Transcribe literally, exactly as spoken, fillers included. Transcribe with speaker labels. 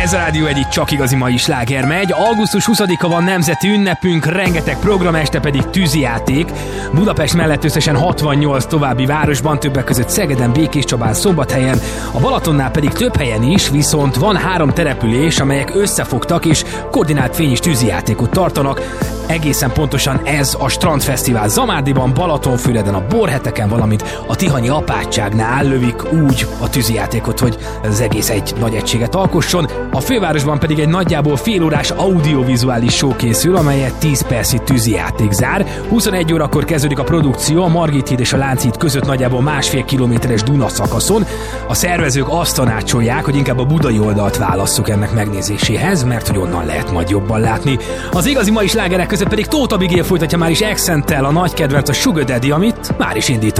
Speaker 1: Ez a Rádió egyik csak igazi mai sláger megy. augusztus huszadika van nemzeti ünnepünk, rengeteg program, este pedig tűzijáték. Budapest mellett összesen hatvannyolc további városban, többek között Szegeden, Békéscsabán, Szombathelyen, a Balatonnál pedig több helyen is, viszont van három település, amelyek összefogtak és koordinált fényes tűzijátékot tartanak. Egészen pontosan ez a Strandfesztivál Zamárdiban, Balatonfüreden, a Borheteken, valamint a Tihanyi apátságnál lövik úgy a tűzijátékot, hogy az egész egy nagy egységet alkosson. A fővárosban pedig egy nagyjából félórás audiovizuális show készül, amelyet tíz percnyi tűzijáték zár. huszonegy órakor kezdődik a produkció a Margit híd és a Lánchíd között nagyjából másfél kilométeres Duna szakaszon. A szervezők azt tanácsolják, hogy inkább a budai oldalt válasszuk ennek megnézéséhez, mert hogy onnan lehet majd jobban látni. Az igazi mai slágerek között pedig Tóth Abigail folytatja már is Accenttel a nagy kedvenc, a Sugar Daddy, amit már is indított.